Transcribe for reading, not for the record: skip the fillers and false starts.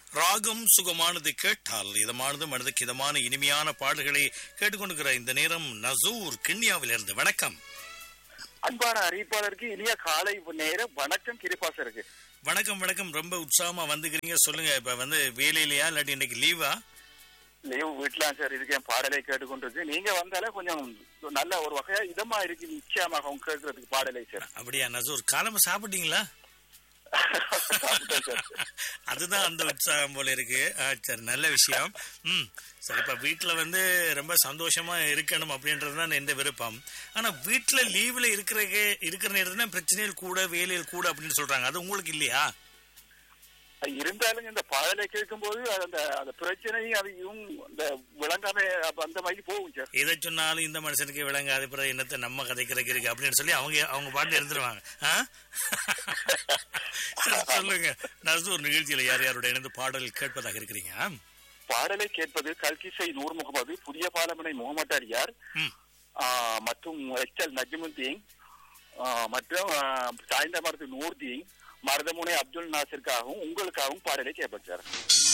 ராகம் சுகமானது கேட்டால் இதமானது மனதுக்கு இதமான இனிமையான பாடல்களை கேட்டுக்கொண்டிருக்கிற இந்த நேரம் நசூர் கிண்ணியாவிலிருந்து. வணக்கம். அன்பான அறிவிப்பாளருக்கு இனிய காலை நேரம் வணக்கம். கிருபாசருக்கு வணக்கம். வணக்கம். ரொம்ப உற்சாகமா வந்துக்கிறீங்க, சொல்லுங்க. இப்ப வேலையிலையா இல்லாட்டி இன்னைக்கு லீவா? லீவ் வீட்டுலாம் சார் இருக்கேன், பாடலை கேட்டுக்கொண்டிருக்கு. நீங்க வந்தாலே கொஞ்சம் நல்ல ஒரு வகையா இதமா இருக்கு, நிச்சயமாக கேட்கறதுக்கு பாடலை சார். அப்படியா நசூர், காலமா சாப்பிட்டீங்களா? அதுதான் அந்த உற்சாகம் போல இருக்கு. சரி, நல்ல விஷயம். சரி, இப்ப வீட்டுல ரொம்ப சந்தோஷமா இருக்கணும் அப்படின்றதுதான் எந்த விருப்பம். ஆனா வீட்டுல லீவ்ல இருக்கிற நேரத்துல பிரச்சனைகள் கூட, வேலைகள் கூட அப்படின்னு சொல்றாங்க. அது உங்களுக்கு இல்லையா? இருந்தாலும் இந்த பாடலை கேட்கும் போது அந்த பிரச்சனையும் அதையும் இந்த விளங்காம அந்த மாதிரி போகும் சார். எதை சொன்னாலும் இந்த மனுஷனுக்கு விளங்காத பிறகு என்னத்தை நம்ம கதைக்கிறதுக்கு இருக்கு அப்படின்னு சொல்லி அவங்க பாட்டு இருந்துருவாங்க. சொல்லுங்க நசூர், நிகழ்ச்சியில யார் யாருடைய இணைந்து பாடல் கேட்பதாக இருக்கிறீங்க? பாடலை கேட்பது கல்கிசை நூர் முகமது, புதிய பாலமனை முகமது அரியார் மற்றும் எச்எல் நஜ்முத்தீன் மற்றும் சாய்ந்தமரத்து நூர்தீன், மருதமுனை அப்துல் நாசிற்காகவும் உங்களுக்காகவும் பாடலை கேட்பேன் சார்.